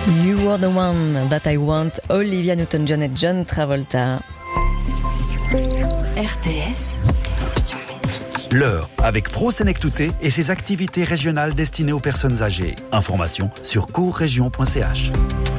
You Were the One That I Want, Olivia Newton-John et John Travolta. RTS, option musique. L'heure avec Pro Sénectouté et ses activités régionales destinées aux personnes âgées. Informations sur courregion.ch.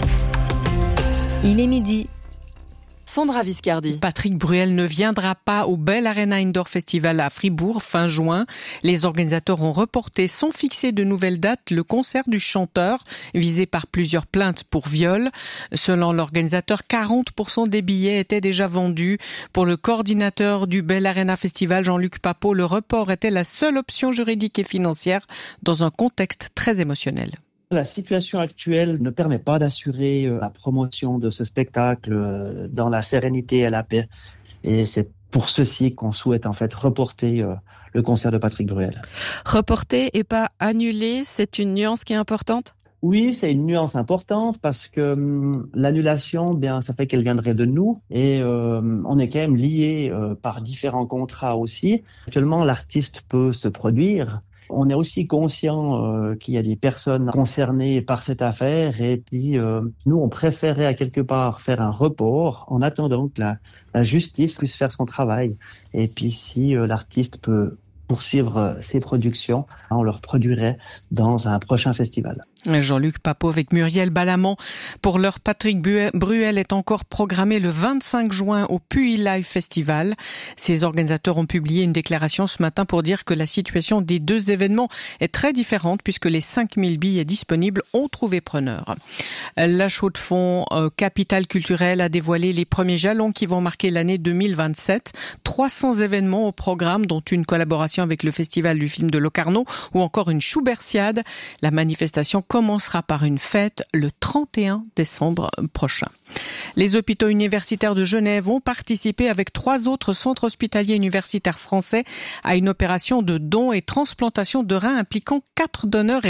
Il est midi. Sandra Viscardi. Patrick Bruel ne viendra pas au Bell Arena Indoor Festival à Fribourg fin juin. Les organisateurs ont reporté sans fixer de nouvelles dates le concert du chanteur visé par plusieurs plaintes pour viol. Selon l'organisateur, 40% des billets étaient déjà vendus. Pour le coordinateur du Bell Arena Festival, Jean-Luc Papot, le report était la seule option juridique et financière dans un contexte très émotionnel. La situation actuelle ne permet pas d'assurer la promotion de ce spectacle dans la sérénité et la paix. Et c'est pour ceci qu'on souhaite en fait reporter le concert de Patrick Bruel. Reporter et pas annuler, c'est une nuance qui est importante ? Oui, c'est une nuance importante parce que l'annulation, bien, ça fait qu'elle viendrait de nous et on est quand même lié par différents contrats aussi. Actuellement, l'artiste peut se produire. On est aussi conscient qu'il y a des personnes concernées par cette affaire et puis nous, on préférait à quelque part faire un report en attendant que la justice puisse faire son travail. Et puis si l'artiste peut poursuivre ses productions, on le reproduirait dans un prochain festival. Jean-Luc Papot avec Muriel Balamant. Pour l'heure, Patrick Bruel est encore programmé le 25 juin au Puy Live Festival. Ses organisateurs ont publié une déclaration ce matin pour dire que la situation des deux événements est très différente puisque les 5000 billets disponibles ont trouvé preneur. La Chaux-de-Fonds Capitale Culturelle a dévoilé les premiers jalons qui vont marquer l'année 2027. 300 événements au programme, dont une collaboration avec le Festival du film de Locarno ou encore une Schubertiade. La manifestation commencera par une fête le 31 décembre prochain. Les hôpitaux universitaires de Genève vont participer avec 3 autres centres hospitaliers universitaires français à une opération de don et transplantation de reins impliquant 4 donneurs et